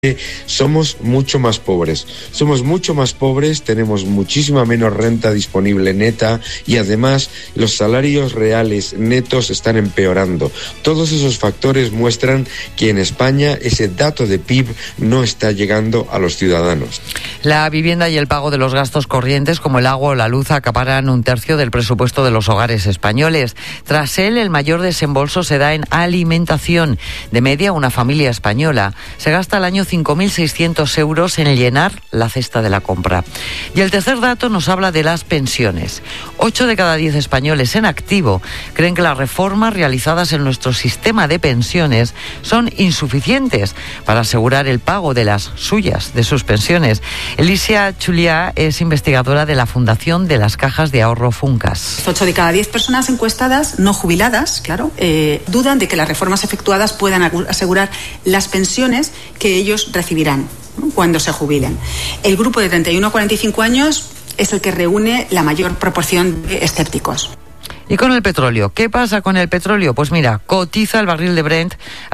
Somos mucho más pobres, tenemos muchísima menos renta disponible neta y además los salarios reales netos están empeorando. Todos esos factores muestran que en España ese dato de PIB no está llegando a los ciudadanos. La vivienda y el pago de los gastos corrientes como el agua o la luz acaparan un tercio del presupuesto de los hogares españoles. Tras él, el mayor desembolso se da en alimentación. De media, una familia española se gasta al año 5.600 euros en llenar la cesta de la compra. Y el tercer dato nos habla de las pensiones. 8 de cada 10 españoles en activo creen que las reformas realizadas en nuestro sistema de pensiones son insuficientes para asegurar el pago de las suyas, de sus pensiones. Alicia Chuliá es investigadora de la Fundación de las Cajas de Ahorro Funcas. 8 de cada 10 personas encuestadas, no jubiladas, claro, dudan de que las reformas efectuadas puedan asegurar las pensiones que ellos recibirán, ¿no?, cuando se jubilen. El grupo de 31 a 45 años es el que reúne la mayor proporción de escépticos. ¿Y con el petróleo? ¿Qué pasa con el petróleo? Pues mira, cotiza el barril de Brent a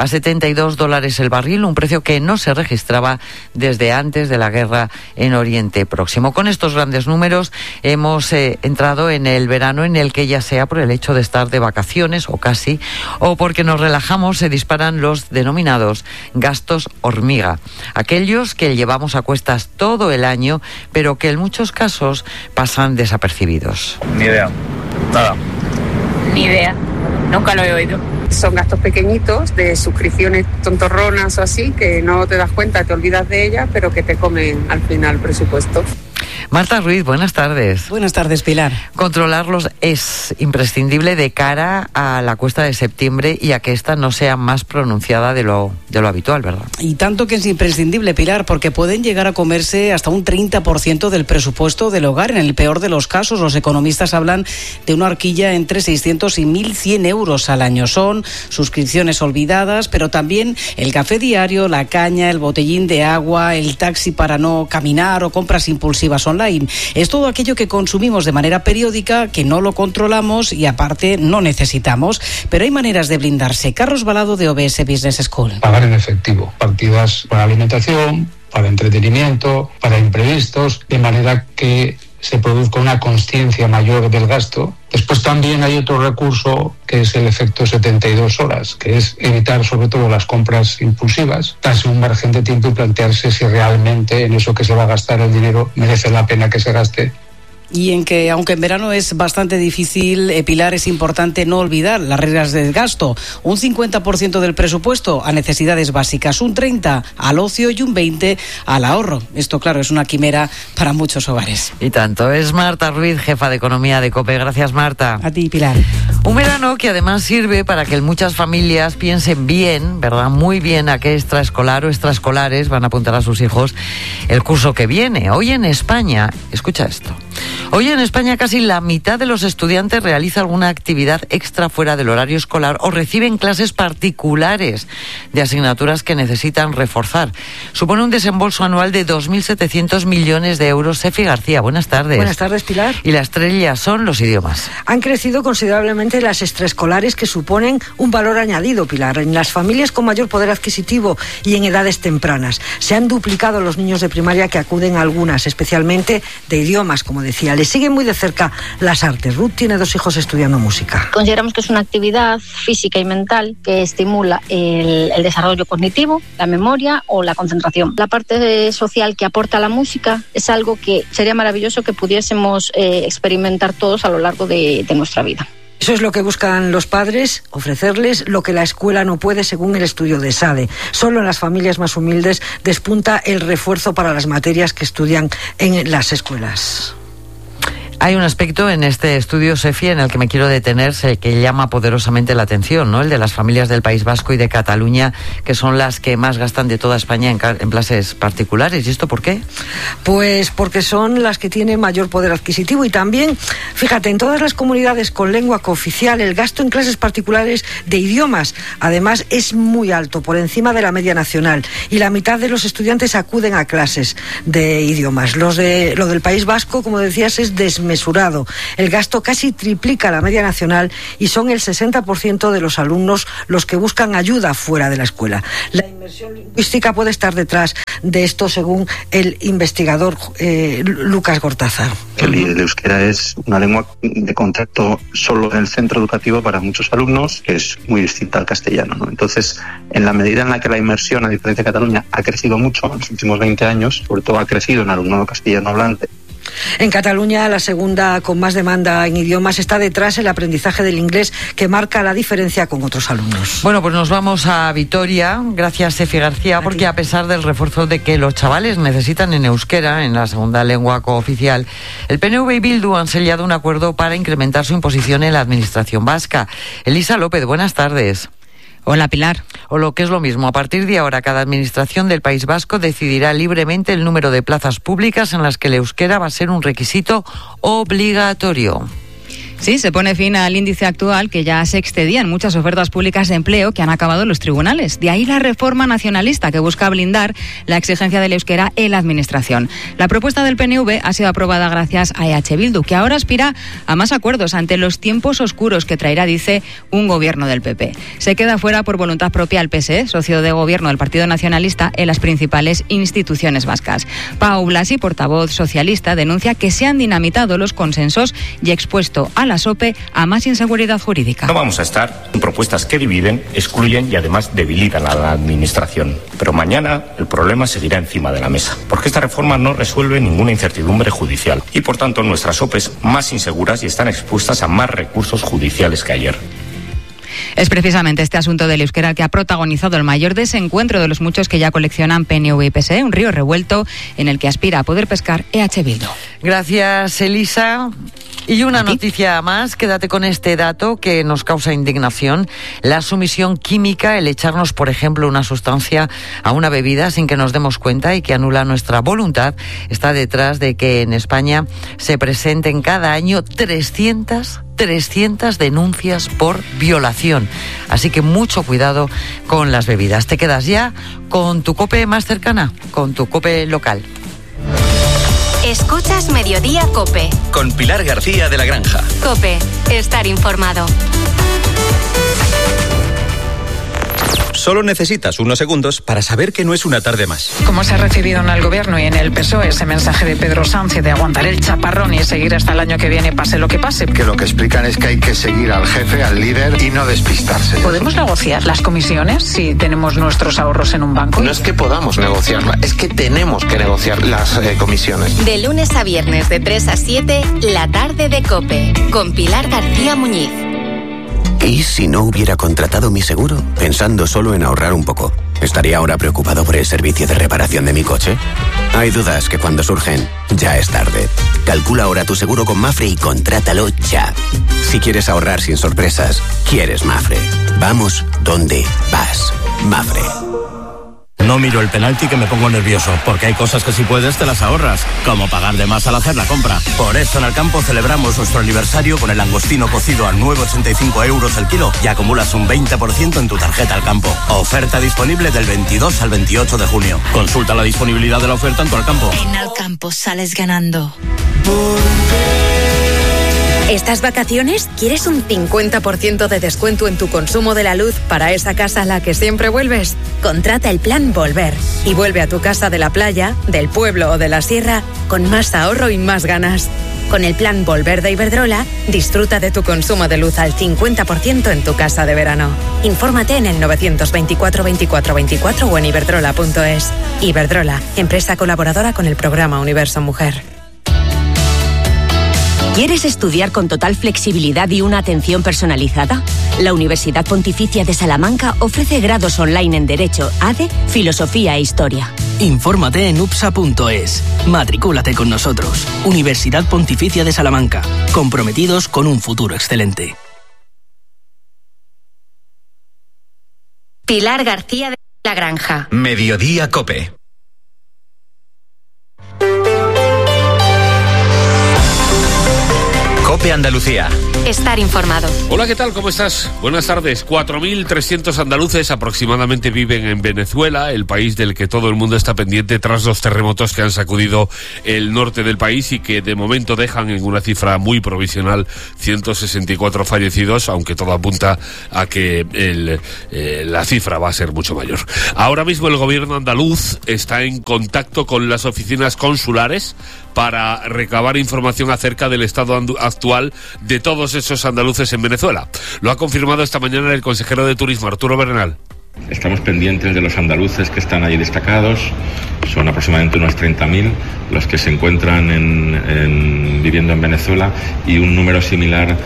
$72 el barril, un precio que no se registraba desde antes de la guerra en Oriente Próximo. Con estos grandes números hemos entrado en el verano en el que, ya sea por el hecho de estar de vacaciones o casi, o porque nos relajamos, se disparan los denominados gastos hormiga. Aquellos que llevamos a cuestas todo el año, pero que en muchos casos pasan desapercibidos. Ni idea. Nada. Ni idea, nunca lo he oído. Son gastos pequeñitos de suscripciones tontorronas o así, que no te das cuenta, te olvidas de ellas, pero que te comen al final el presupuesto. Marta Ruiz, buenas tardes. Buenas tardes, Pilar. Controlarlos es imprescindible de cara a la cuesta de septiembre y a que esta no sea más pronunciada de lo habitual, ¿verdad? Y tanto que es imprescindible, Pilar, porque pueden llegar a comerse hasta un 30% del presupuesto del hogar. En el peor de los casos, los economistas hablan de una horquilla entre 600 y 1.100 euros al año. Son suscripciones olvidadas, pero también el café diario, la caña, el botellín de agua, el taxi para no caminar o compras impulsivas online. Es todo aquello que consumimos de manera periódica, que no lo controlamos y aparte no necesitamos. Pero hay maneras de blindarse. Carlos Balado, de OBS Business School. Pagar en efectivo, partidas para alimentación, para entretenimiento, para imprevistos, de manera que se produzca una consciencia mayor del gasto. Después también hay otro recurso que es el efecto 72 horas, que es evitar sobre todo las compras impulsivas, darse un margen de tiempo y plantearse si realmente en eso que se va a gastar el dinero merece la pena que se gaste. Y en que, aunque en verano es bastante difícil, Pilar, es importante no olvidar las reglas del gasto. Un 50% del presupuesto a necesidades básicas, un 30% al ocio y un 20% al ahorro. Esto, claro, es una quimera para muchos hogares. Y tanto. Es Marta Ruiz, jefa de Economía de COPE. Gracias, Marta. A ti, Pilar. Un verano que además sirve para que muchas familias piensen bien, ¿verdad? Muy bien a qué extraescolar o extraescolares van a apuntar a sus hijos el curso que viene. Hoy en España, escucha esto. Hoy en España casi la mitad de los estudiantes realiza alguna actividad extra fuera del horario escolar o reciben clases particulares de asignaturas que necesitan reforzar. Supone un desembolso anual de 2.700 millones de euros. Sefi García, buenas tardes. Buenas tardes, Pilar. Y la estrella son los idiomas. Han crecido considerablemente las extraescolares, que suponen un valor añadido, Pilar, en las familias con mayor poder adquisitivo y en edades tempranas. Se han duplicado los niños de primaria que acuden a algunas, especialmente de idiomas, como decía. Les siguen muy de cerca las artes. Ruth tiene 2 hijos estudiando música. Consideramos que es una actividad física y mental que estimula el desarrollo cognitivo, la memoria o la concentración. La parte social que aporta la música es algo que sería maravilloso que pudiésemos experimentar todos a lo largo de nuestra vida. Eso es lo que buscan los padres, ofrecerles lo que la escuela no puede, según el estudio de SADE. Solo en las familias más humildes despunta el refuerzo para las materias que estudian en las escuelas. Hay un aspecto en este estudio, Sefi, en el que me quiero detener, que llama poderosamente la atención, ¿no? El de las familias del País Vasco y de Cataluña, que son las que más gastan de toda España en clases particulares. ¿Y esto por qué? Pues porque son las que tienen mayor poder adquisitivo y también, fíjate, en todas las comunidades con lengua cooficial, el gasto en clases particulares de idiomas, además, es muy alto, por encima de la media nacional. Y la mitad de los estudiantes acuden a clases de idiomas. Lo del País Vasco, como decías, es desmesurado. desmesurado. El gasto casi triplica la media nacional y son el 60% de los alumnos los que buscan ayuda fuera de la escuela. La inmersión lingüística puede estar detrás de esto, según el investigador Lucas Gortaza. El euskera es una lengua de contacto solo en el centro educativo para muchos alumnos, que es muy distinta al castellano, ¿no? Entonces, en la medida en la que la inmersión, a diferencia de Cataluña, ha crecido mucho en los últimos 20 años, sobre todo ha crecido en alumnado castellano hablante. En Cataluña, la segunda con más demanda en idiomas, está detrás el aprendizaje del inglés, que marca la diferencia con otros alumnos. Bueno, pues nos vamos a Vitoria, gracias Efi García, porque a pesar del refuerzo de que los chavales necesitan en euskera, en la segunda lengua cooficial, el PNV y Bildu han sellado un acuerdo para incrementar su imposición en la administración vasca. Elisa López, buenas tardes. Hola, Pilar. O lo que es lo mismo, a partir de ahora cada administración del País Vasco decidirá libremente el número de plazas públicas en las que el euskera va a ser un requisito obligatorio. Sí, se pone fin al índice actual que ya se excedía en muchas ofertas públicas de empleo que han acabado en los tribunales. De ahí la reforma nacionalista que busca blindar la exigencia del euskera en la administración. La propuesta del PNV ha sido aprobada gracias a EH Bildu, que ahora aspira a más acuerdos ante los tiempos oscuros que traerá, dice, un gobierno del PP. Se queda fuera por voluntad propia el PSE, socio de gobierno del Partido Nacionalista en las principales instituciones vascas. Pau Blasi, portavoz socialista, denuncia que se han dinamitado los consensos y expuesto a la SOPE a más inseguridad jurídica. No vamos a estar en propuestas que dividen, excluyen y además debilitan a la administración. Pero mañana el problema seguirá encima de la mesa, porque esta reforma no resuelve ninguna incertidumbre judicial y por tanto nuestras SOPEs más inseguras y están expuestas a más recursos judiciales que ayer. Es precisamente este asunto del euskera el que ha protagonizado el mayor desencuentro de los muchos que ya coleccionan PNV y PSE, un río revuelto en el que aspira a poder pescar EH Bildu. Gracias, Elisa. Y una noticia más, quédate con este dato que nos causa indignación. La sumisión química, el echarnos, por ejemplo, una sustancia a una bebida sin que nos demos cuenta y que anula nuestra voluntad, está detrás de que en España se presenten cada año 300 denuncias por violación. Así que mucho cuidado con las bebidas. Te quedas ya con tu COPE más cercana, con tu COPE local. Escuchas Mediodía COPE. Con Pilar García de la Granja. COPE, estar informado. Solo necesitas unos segundos para saber que no es una tarde más. ¿Cómo se ha recibido en el Gobierno y en el PSOE ese mensaje de Pedro Sánchez de aguantar el chaparrón y seguir hasta el año que viene, pase lo que pase? Que lo que explican es que hay que seguir al jefe, al líder y no despistarse. ¿Podemos negociar las comisiones si tenemos nuestros ahorros en un banco? No es que podamos negociarla, es que tenemos que negociar las comisiones. De lunes a viernes de 3 a 7, la tarde de COPE, con Pilar García Muñiz. ¿Y si no hubiera contratado mi seguro? Pensando solo en ahorrar un poco, ¿estaría ahora preocupado por el servicio de reparación de mi coche? Hay dudas que cuando surgen, ya es tarde. Calcula ahora tu seguro con Mafre y contrátalo ya. Si quieres ahorrar sin sorpresas, quieres Mafre. Vamos donde vas. Mafre. No miro el penalti que me pongo nervioso, porque hay cosas que si puedes te las ahorras, como pagar de más al hacer la compra. Por eso en Alcampo celebramos nuestro aniversario con el langostino cocido a 9,85 euros el kilo y acumulas un 20% en tu tarjeta Alcampo. Oferta disponible del 22 al 28 de junio. Consulta la disponibilidad de la oferta en tu Alcampo. En Alcampo sales ganando. ¿Estas vacaciones quieres un 50% de descuento en tu consumo de la luz para esa casa a la que siempre vuelves? Contrata el plan Volver y vuelve a tu casa de la playa, del pueblo o de la sierra con más ahorro y más ganas. Con el plan Volver de Iberdrola, disfruta de tu consumo de luz al 50% en tu casa de verano. Infórmate en el 924 24 24 o en iberdrola.es. Iberdrola, empresa colaboradora con el programa Universo Mujer. ¿Quieres estudiar con total flexibilidad y una atención personalizada? La Universidad Pontificia de Salamanca ofrece grados online en Derecho, ADE, Filosofía e Historia. Infórmate en upsa.es. Matricúlate con nosotros. Universidad Pontificia de Salamanca. Comprometidos con un futuro excelente. Pilar García de la Granja. Mediodía COPE. COPE Andalucía. Estar informado. Hola, ¿qué tal? ¿Cómo estás? Buenas tardes. 4.300 andaluces aproximadamente viven en Venezuela, el país del que todo el mundo está pendiente tras los terremotos que han sacudido el norte del país y que de momento dejan en una cifra muy provisional 164 fallecidos, aunque todo apunta a que la cifra va a ser mucho mayor. Ahora mismo el gobierno andaluz está en contacto con las oficinas consulares para recabar información acerca del estado actual de todos esos andaluces en Venezuela. Lo ha confirmado esta mañana el consejero de Turismo, Arturo Bernal. Estamos pendientes de los andaluces que están allí destacados. Son aproximadamente unos 30.000 los que se encuentran viviendo en Venezuela y un número similar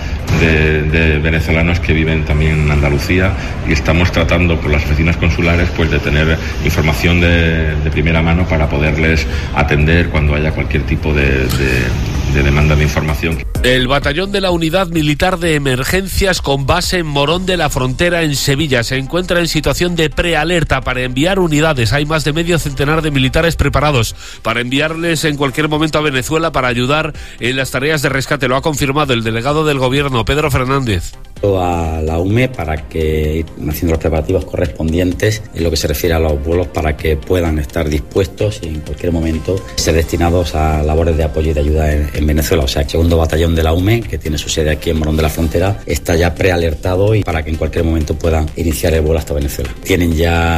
de venezolanos que viven también en Andalucía, y estamos tratando con las oficinas consulares pues de tener información de primera mano para poderles atender cuando haya cualquier tipo de demanda de información. El batallón de la Unidad Militar de Emergencias con base en Morón de la Frontera en Sevilla se encuentra en situación de prealerta para enviar unidades. Hay más de medio centenar de militares preparados para enviarles en cualquier momento a Venezuela para ayudar en las tareas de rescate. Lo ha confirmado el delegado del gobierno, Pedro Fernández. A la UME para que haciendo los preparativos correspondientes en lo que se refiere a los vuelos para que puedan estar dispuestos y en cualquier momento ser destinados a labores de apoyo y de ayuda en Venezuela. O sea, el segundo batallón de la UME, que tiene su sede aquí en Morón de la Frontera, está ya prealertado y para que en cualquier momento puedan iniciar el vuelo hasta Venezuela. Tienen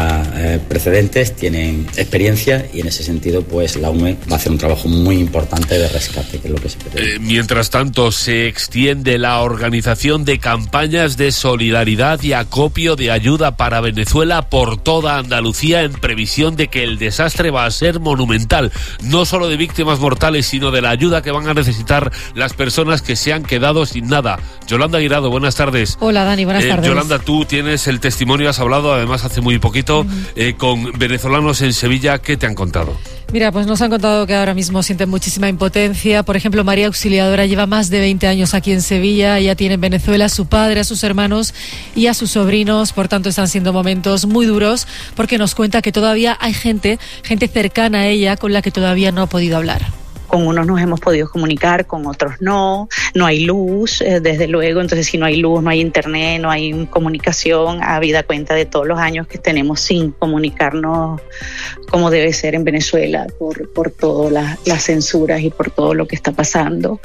ya precedentes, tienen experiencia y en ese sentido pues la UME va a hacer un trabajo muy importante de rescate, que es lo que se pretende. Mientras tanto, se extiende la organización de campañas de solidaridad y acopio de ayuda para Venezuela por toda Andalucía en previsión de que el desastre va a ser monumental, no solo de víctimas mortales, sino de la ayuda que van a necesitar las personas que se han quedado sin nada. Yolanda Guirado, buenas tardes. Hola, Dani, buenas tardes. Yolanda, tú tienes el testimonio, has hablado además hace muy poquito con venezolanos en Sevilla. ¿Qué te han contado? Mira, pues nos han contado que ahora mismo sienten muchísima impotencia. Por ejemplo, María Auxiliadora lleva más de 20 años aquí en Sevilla. Ella tiene en Venezuela a su padre, a sus hermanos y a sus sobrinos. Por tanto, están siendo momentos muy duros porque nos cuenta que todavía hay gente cercana a ella con la que todavía no ha podido hablar. Con unos nos hemos podido comunicar, con otros no hay luz, desde luego, entonces si no hay luz, no hay internet, no hay comunicación, habida cuenta de todos los años que tenemos sin comunicarnos como debe ser en Venezuela por todas las censuras y por todo lo que está pasando,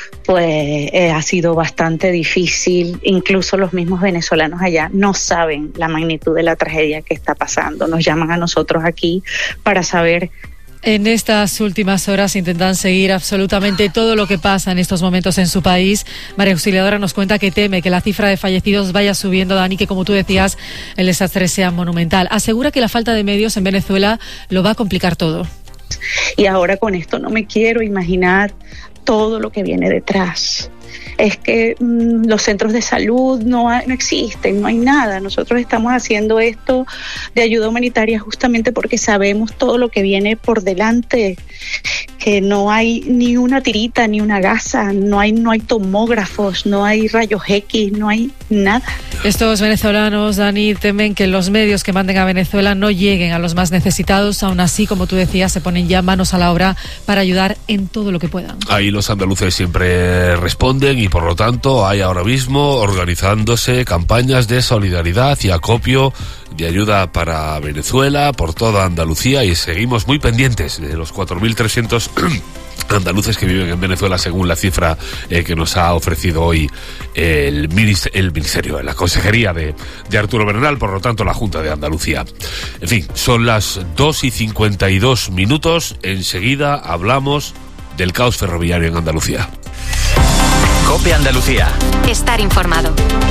pues ha sido bastante difícil. Incluso los mismos venezolanos allá no saben la magnitud de la tragedia que está pasando, nos llaman a nosotros aquí para saber. En estas últimas horas intentan seguir absolutamente todo lo que pasa en estos momentos en su país. María Auxiliadora nos cuenta que teme que la cifra de fallecidos vaya subiendo, Dani, que como tú decías, el desastre sea monumental. Asegura que la falta de medios en Venezuela lo va a complicar todo. Y ahora con esto no me quiero imaginar todo lo que viene detrás. Es que los centros de salud no existen, no hay nada. Nosotros estamos haciendo esto de ayuda humanitaria justamente porque sabemos todo lo que viene por delante, que no hay ni una tirita, ni una gasa, no hay tomógrafos, no hay rayos X, no hay nada. Estos venezolanos, Dani, temen que los medios que manden a Venezuela no lleguen a los más necesitados. Aún así, como tú decías, se ponen ya manos a la obra para ayudar en todo lo que puedan. Ahí los andaluces siempre responden y por lo tanto hay ahora mismo organizándose campañas de solidaridad y acopio de ayuda para Venezuela por toda Andalucía y seguimos muy pendientes de los 4.300 andaluces que viven en Venezuela según la cifra que nos ha ofrecido hoy el Ministerio, la Consejería de Arturo Bernal, por lo tanto la Junta de Andalucía. En fin, son las 2:52. Enseguida hablamos del caos ferroviario en Andalucía. COPE Andalucía. Estar informado.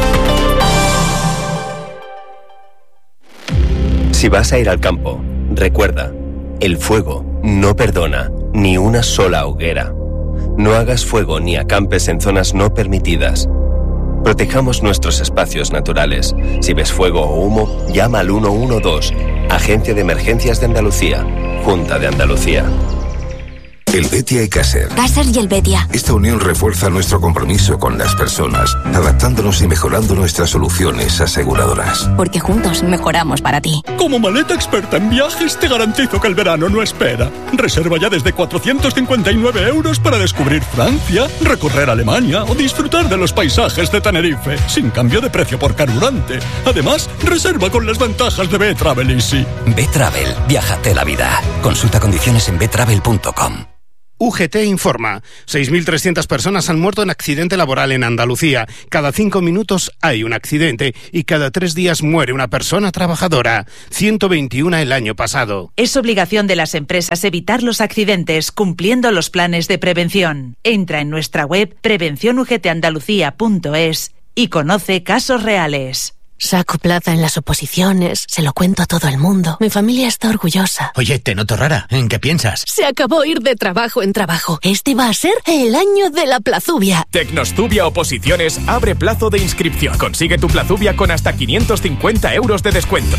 Si vas a ir al campo, recuerda, el fuego no perdona ni una sola hoguera. No hagas fuego ni acampes en zonas no permitidas. Protejamos nuestros espacios naturales. Si ves fuego o humo, llama al 112, Agencia de Emergencias de Andalucía, Junta de Andalucía. Helvetia y Caser. Caser y Helvetia. Esta unión refuerza nuestro compromiso con las personas, adaptándonos y mejorando nuestras soluciones aseguradoras. Porque juntos mejoramos para ti. Como maleta experta en viajes, te garantizo que el verano no espera. Reserva ya desde 459 € para descubrir Francia, recorrer Alemania o disfrutar de los paisajes de Tenerife, sin cambio de precio por carburante. Además, reserva con las ventajas de B-Travel Easy. B-Travel, viájate la vida. Consulta condiciones en btravel.com. UGT informa. 6.300 personas han muerto en accidente laboral en Andalucía. Cada 5 minutos hay un accidente y cada 3 días muere una persona trabajadora. 121 el año pasado. Es obligación de las empresas evitar los accidentes cumpliendo los planes de prevención. Entra en nuestra web prevencionugtandalucía.es y conoce casos reales. Saco plaza en las oposiciones, se lo cuento a todo el mundo. Mi familia está orgullosa. Oye, te noto rara. ¿En qué piensas? Se acabó ir de trabajo en trabajo. Este va a ser el año de la plazubia. Tecnostubia Oposiciones abre plazo de inscripción. Consigue tu plazubia con hasta 550 € de descuento.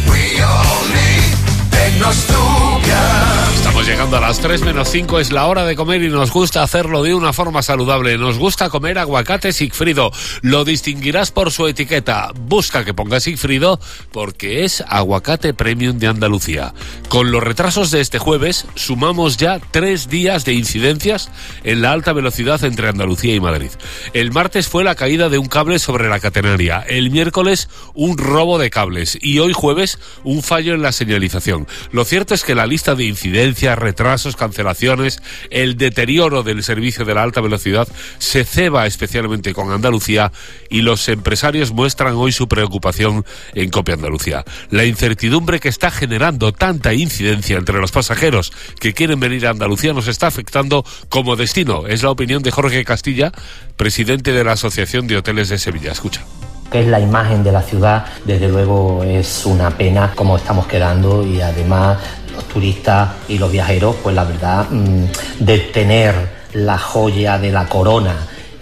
Estamos llegando a las 3 menos 5, es la hora de comer y nos gusta hacerlo de una forma saludable. Nos gusta comer aguacate Sigfrido. Lo distinguirás por su etiqueta. Busca que ponga Sigfrido porque es aguacate premium de Andalucía. Con los retrasos de este jueves, sumamos ya 3 días de incidencias en la alta velocidad entre Andalucía y Madrid. El martes fue la caída de un cable sobre la catenaria. El miércoles, un robo de cables. Y hoy jueves, un fallo en la señalización. Lo cierto es que la lista de incidencias, retrasos, cancelaciones, el deterioro del servicio de la alta velocidad se ceba especialmente con Andalucía y los empresarios muestran hoy su preocupación en Copia Andalucía. La incertidumbre que está generando tanta incidencia entre los pasajeros que quieren venir a Andalucía nos está afectando como destino. Es la opinión de Jorge Castilla, presidente de la Asociación de Hoteles de Sevilla. Escucha. Que es la imagen de la ciudad, desde luego es una pena cómo estamos quedando y además los turistas y los viajeros, pues la verdad, de tener la joya de la corona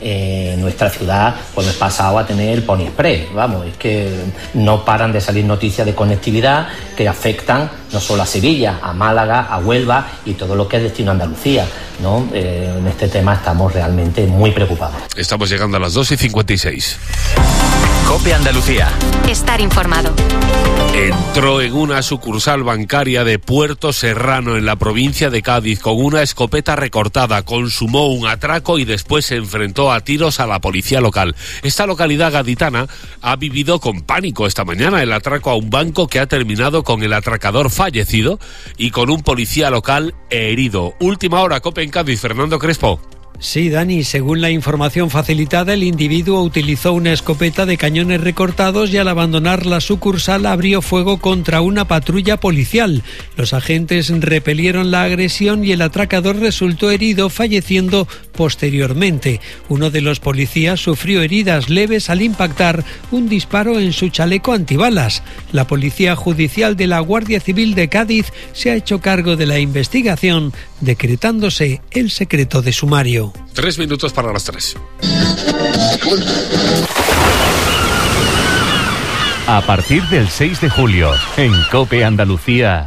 en nuestra ciudad, pues hemos pasado a tener Pony Express. Vamos, es que no paran de salir noticias de conectividad que afectan no solo a Sevilla, a Málaga, a Huelva y todo lo que es destino Andalucía, ¿no? En este tema estamos realmente muy preocupados. Estamos llegando a las 2:56. Copia Andalucía. Estar informado. Entró en una sucursal bancaria de Puerto Serrano en la provincia de Cádiz con una escopeta recortada, consumó un atraco y después se enfrentó a tiros a la policía local. Esta localidad gaditana ha vivido con pánico esta mañana el atraco a un banco que ha terminado con el atracador fallecido y con un policía local herido. Última hora, Cope en Cádiz, Fernando Crespo. Sí, Dani, según la información facilitada, el individuo utilizó una escopeta de cañones recortados y al abandonar la sucursal abrió fuego contra una patrulla policial. Los agentes repelieron la agresión y el atracador resultó herido, falleciendo posteriormente. Uno de los policías sufrió heridas leves al impactar un disparo en su chaleco antibalas. La Policía Judicial de la Guardia Civil de Cádiz se ha hecho cargo de la investigación, decretándose el secreto de sumario. 3 minutos para las 3. A partir del 6 de julio, en COPE Andalucía.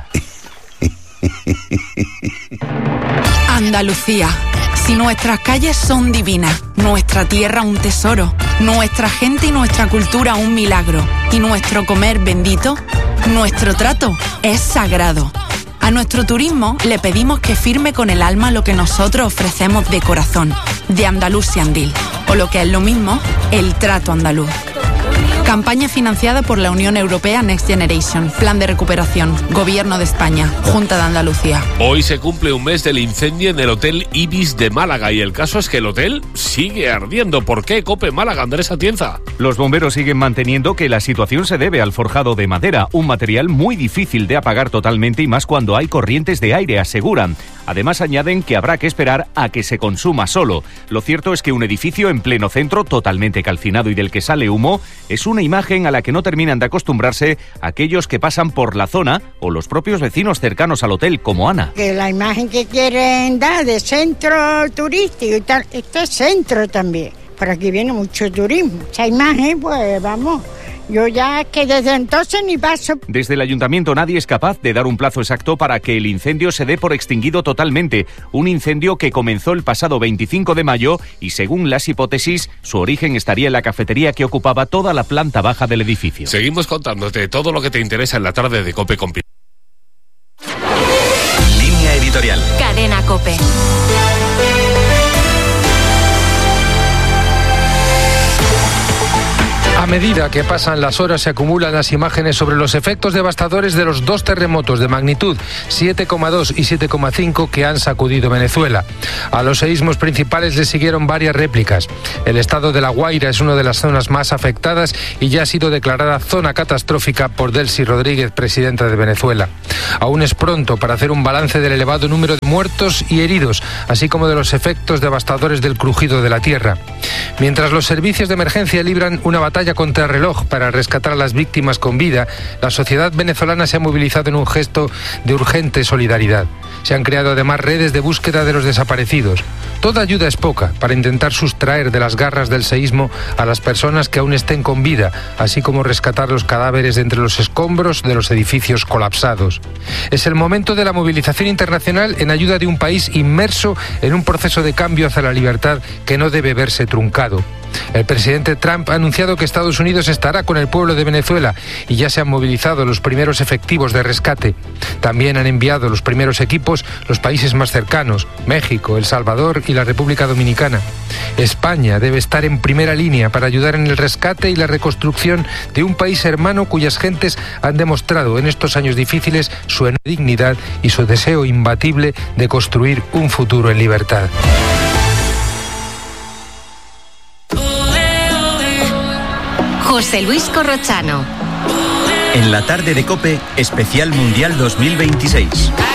Andalucía. Si nuestras calles son divinas, nuestra tierra un tesoro, nuestra gente y nuestra cultura un milagro, y nuestro comer bendito, nuestro trato es sagrado. A nuestro turismo le pedimos que firme con el alma lo que nosotros ofrecemos de corazón, de Andalusiandil, o lo que es lo mismo, el trato andaluz. Campaña financiada por la Unión Europea Next Generation, Plan de Recuperación, Gobierno de España, Junta de Andalucía. Hoy se cumple un mes del incendio en el Hotel Ibis de Málaga y el caso es que el hotel sigue ardiendo. ¿Por qué, Cope Málaga, Andrés Atienza? Los bomberos siguen manteniendo que la situación se debe al forjado de madera, un material muy difícil de apagar totalmente y más cuando hay corrientes de aire, aseguran. Además añaden que habrá que esperar a que se consuma solo. Lo cierto es que un edificio en pleno centro, totalmente calcinado y del que sale humo, es una imagen a la que no terminan de acostumbrarse aquellos que pasan por la zona o los propios vecinos cercanos al hotel, como Ana. Que la imagen que quieren dar de centro turístico y tal, esto es centro también. Por aquí viene mucho turismo. Esa imagen, pues vamos, Yo ya que desde entonces ni paso. Desde el ayuntamiento nadie es capaz de dar un plazo exacto para que el incendio se dé por extinguido totalmente. Un incendio que comenzó el pasado 25 de mayo y, según las hipótesis, su origen estaría en la cafetería que ocupaba toda la planta baja del edificio. Seguimos contándote todo lo que te interesa en la tarde de COPE con Línea editorial. Cadena COPE. A medida que pasan las horas se acumulan las imágenes sobre los efectos devastadores de los 2 terremotos de magnitud 7,2 y 7,5 que han sacudido Venezuela. A los seísmos principales le siguieron varias réplicas. El estado de La Guaira es una de las zonas más afectadas y ya ha sido declarada zona catastrófica por Delcy Rodríguez, presidenta de Venezuela. Aún es pronto para hacer un balance del elevado número de muertos y heridos, así como de los efectos devastadores del crujido de la tierra. Mientras los servicios de emergencia libran una batalla contra reloj para rescatar a las víctimas con vida, la sociedad venezolana se ha movilizado en un gesto de urgente solidaridad. Se han creado además redes de búsqueda de los desaparecidos. Toda ayuda es poca para intentar sustraer de las garras del seísmo a las personas que aún estén con vida, así como rescatar los cadáveres de entre los escombros de los edificios colapsados. Es el momento de la movilización internacional en ayuda de un país inmerso en un proceso de cambio hacia la libertad que no debe verse truncado. El presidente Trump ha anunciado que Estados Unidos estará con el pueblo de Venezuela y ya se han movilizado los primeros efectivos de rescate. También han enviado los primeros equipos los países más cercanos, México, El Salvador y la República Dominicana. España debe estar en primera línea para ayudar en el rescate y la reconstrucción de un país hermano cuyas gentes han demostrado en estos años difíciles su enorme dignidad y su deseo imbatible de construir un futuro en libertad. José Luis Corrochano. En la tarde de COPE, especial Mundial 2026.